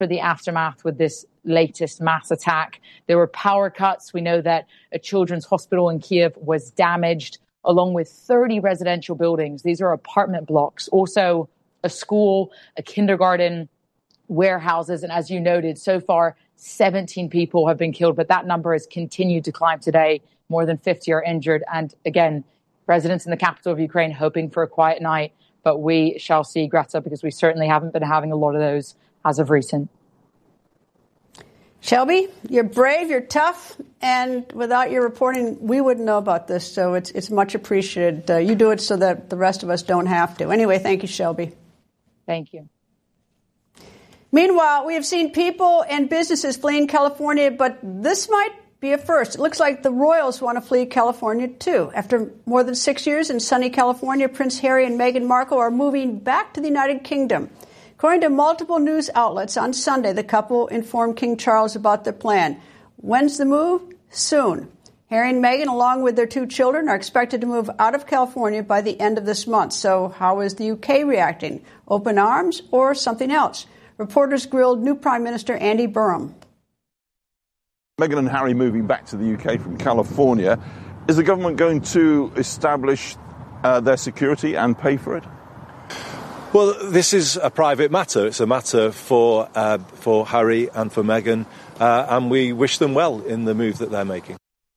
for the aftermath with this latest mass attack. There were power cuts. We know that a children's hospital in Kiev was damaged, along with 30 residential buildings. These are apartment blocks, also a school, a kindergarten, warehouses. And as you noted, so far, 17 people have been killed, but that number has continued to climb today. More than 50 are injured. And again, residents in the capital of Ukraine hoping for a quiet night, but we shall see, Greta, because we certainly haven't been having a lot of those as of recent. Shelby, you're brave, you're tough, and without your reporting, we wouldn't know about this, so it's much appreciated. You do it so that the rest of us don't have to. Anyway, thank you, Shelby. Thank you. Meanwhile, we have seen people and businesses fleeing California, but this might be a first. It looks like the royals want to flee California, too. After more than 6 years in sunny California, Prince Harry and Meghan Markle are moving back to the United Kingdom. According to multiple news outlets, on Sunday, the couple informed King Charles about their plan. When's the move? Soon. Harry and Meghan, along with their 2 children, are expected to move out of California by the end of this month. So how is the UK reacting? Open arms or something else? Reporters grilled new Prime Minister Andy Burnham. Meghan and Harry moving back to the UK from California. Is the government going to establish their security and pay for it? Well, this is a private matter. It's a matter for Harry and for Meghan, and we wish them well in the move that they're making.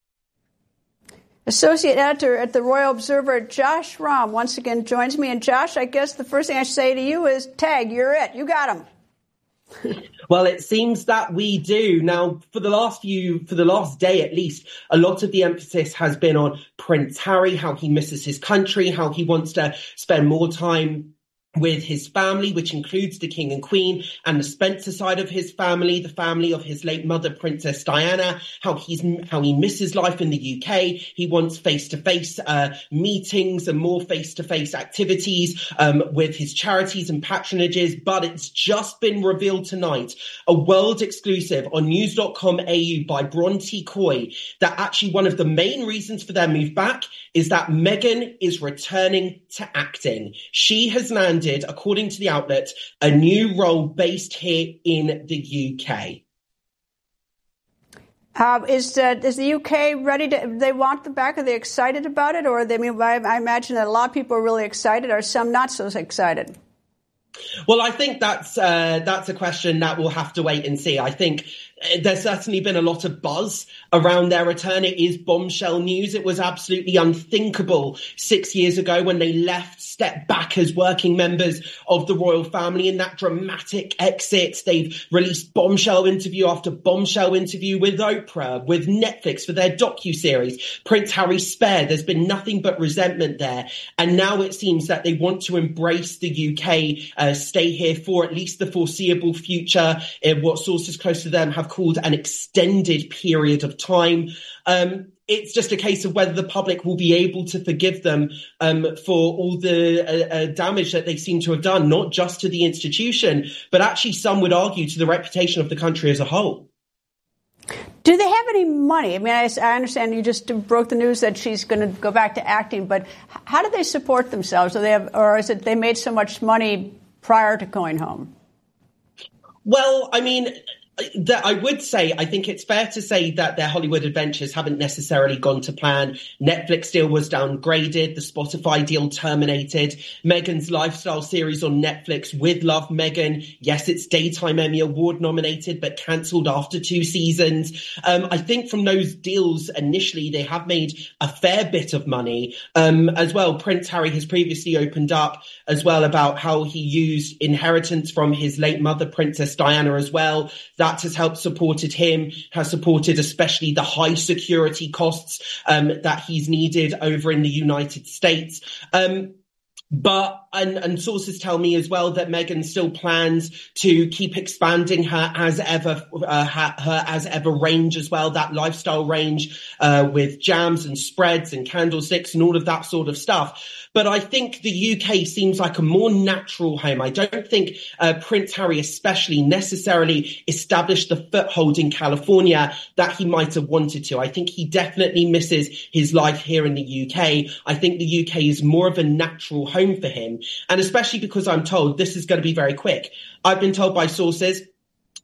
Associate editor at the Royal Observer, Josh Rahm, once again joins me. And Josh, I guess the first thing I should say to you is, tag, you're it. You got him. Well, it seems that we do. Now, for the last day at least, a lot of the emphasis has been on Prince Harry, how he misses his country, how he wants to spend more time with his family, which includes the King and Queen and the Spencer side of his family, the family of his late mother, Princess Diana, how he misses life in the UK. He wants face-to-face meetings and more face-to-face activities with his charities and patronages. But it's just been revealed tonight, a world exclusive on news.com.au by Bronte Coy, that actually one of the main reasons for their move back is that Meghan is returning to acting. She has landed, according to the outlet, a new role based here in the UK. Is the UK ready to? They want them back? Are they excited about it, or I imagine that a lot of people are really excited. Are some not so excited? Well, I think that's a question that we'll have to wait and see. I think there's certainly been a lot of buzz around their return. It is bombshell news. It was absolutely unthinkable 6 years ago when they stepped back as working members of the royal family in that dramatic exit. They've released bombshell interview after bombshell interview with Oprah, with Netflix for their docuseries, Prince Harry Spare. There's been nothing but resentment there. And now it seems that they want to embrace the UK, stay here for at least the foreseeable future, what sources close to them have called an extended period of time. It's just a case of whether the public will be able to forgive them for all the damage that they seem to have done, not just to the institution, but actually some would argue to the reputation of the country as a whole. Do they have any money? I mean, I understand you just broke the news that she's going to go back to acting, but how do they support themselves? Or is it they made so much money prior to going home? Well, I mean, I would say, I think it's fair to say that their Hollywood adventures haven't necessarily gone to plan. Netflix deal was downgraded. The Spotify deal terminated. Meghan's lifestyle series on Netflix, With Love Meghan. Yes, it's Daytime Emmy Award nominated, but cancelled after 2 seasons. I think from those deals initially, they have made a fair bit of money. As well, Prince Harry has previously opened up as well about how he used inheritance from his late mother, Princess Diana, as well. That has helped supported him, has supported especially the high security costs that he's needed over in the United States. But sources tell me as well that Meghan still plans to keep expanding her as ever range as well, that lifestyle range with jams and spreads and candlesticks and all of that sort of stuff. But I think the UK seems like a more natural home. I don't think Prince Harry especially necessarily established the foothold in California that he might have wanted to. I think he definitely misses his life here in the UK. I think the UK is more of a natural home for him. And especially because I'm told this is going to be very quick. I've been told by sources